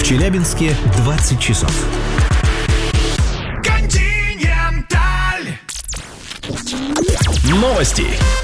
Челябинске 20 часов. Новости.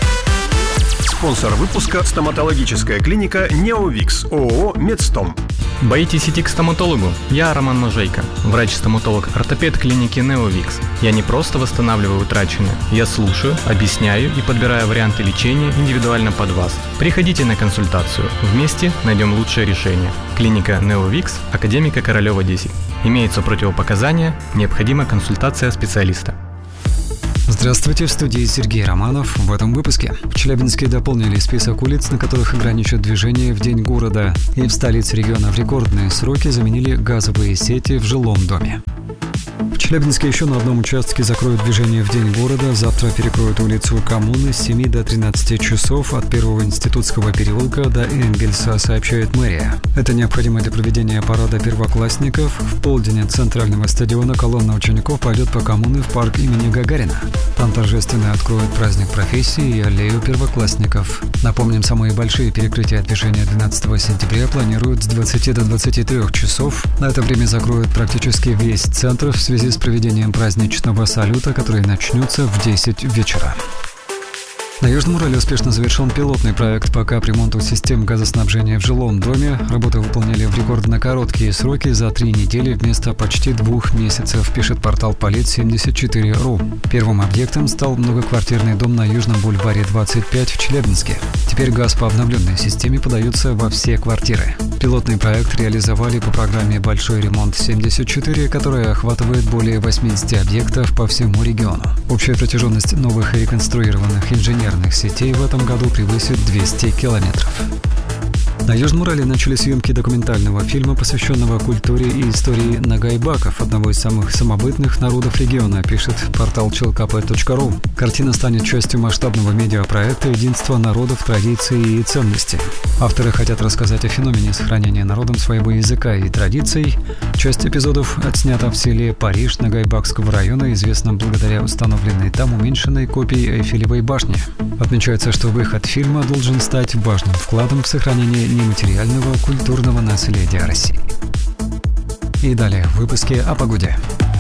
Спонсор выпуска – стоматологическая клиника «Неовикс» ООО «Медстом». Боитесь идти к стоматологу? Я Роман Можейко, врач-стоматолог-ортопед клиники «Неовикс». Я не просто восстанавливаю утраченное, я слушаю, объясняю и подбираю варианты лечения индивидуально под вас. Приходите на консультацию, вместе найдем лучшее решение. Клиника «Неовикс», Академика Королева 10. Имеются противопоказания, необходима консультация специалиста. Здравствуйте, в студии Сергей Романов. В этом выпуске в Челябинске дополнили список улиц, на которых ограничат движение в День города. И в столице региона в рекордные сроки заменили газовые сети в жилом доме. В Челябинске еще на одном участке закроют движение в День города. Завтра перекроют улицу Коммуны с 7 до 13 часов от Первого Институтского переулка до Энгельса, сообщает мэрия. Это необходимо для проведения парада первоклассников. В полдень от центрального стадиона колонна учеников пойдет по Коммуны в парк имени Гагарина. Там торжественно откроют праздник профессии и аллею первоклассников. Напомним, самые большие перекрытия движения 12 сентября планируют с 20 до 23 часов. На это время закроют практически весь центр в связи с проведением праздничного салюта, который начнется в 10 вечера. На Южном Урале успешно завершен пилотный проект по капремонту систем газоснабжения в жилом доме. Работы выполнили в рекордно короткие сроки за 3 недели вместо почти 2 месяцев, пишет портал Полит74.ру. Первым объектом стал многоквартирный дом на Южном бульваре 25 в Челябинске. Теперь газ по обновленной системе подается во все квартиры. Пилотный проект реализовали по программе «Большой ремонт-74», которая охватывает более 80 объектов по всему региону. Общая протяженность новых и реконструированных инженерных сетей в этом году превысит 200 километров. На Южном Урале начали съемки документального фильма, посвященного культуре и истории нагайбаков, одного из самых самобытных народов региона, пишет портал члкп.ру. Картина станет частью масштабного медиапроекта «Единство народов, традиций и ценностей». Авторы хотят рассказать о феномене сохранения народом своего языка и традиций. Часть эпизодов отснята в селе Париж Нагайбакского района, известном благодаря установленной там уменьшенной копии Эйфелевой башни. Отмечается, что выход фильма должен стать важным вкладом в сохранение нематериального культурного наследия России. И далее в выпуске о погоде.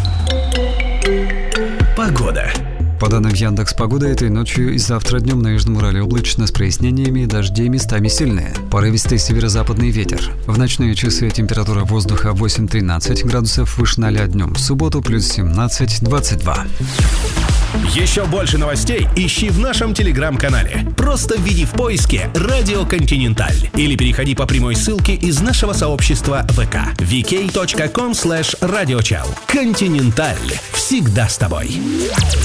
Погода. По данным Яндекс.Погоды, этой ночью и завтра днем на Южном Урале облачно с прояснениями, дожди местами сильные. Порывистый северо-западный ветер. В ночные часы температура воздуха 8-13 градусов, выше 0 днем. В субботу плюс 17-22. Еще больше новостей ищи в нашем телеграм-канале. Просто введи в поиске «Радио Континенталь» или переходи по прямой ссылке из нашего сообщества ВК vk.com/radiochal. Континенталь. Всегда с тобой.